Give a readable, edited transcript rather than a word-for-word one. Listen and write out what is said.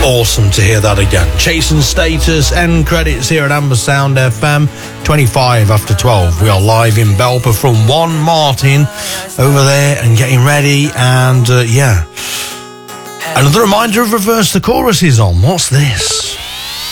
Awesome to hear that again. Chasing Status, end credits here at Amber Sound FM. 25 after 12. We are live in Belper from One Martin over there and getting ready. And yeah, another reminder of Reverse the Chorus is on. What's this?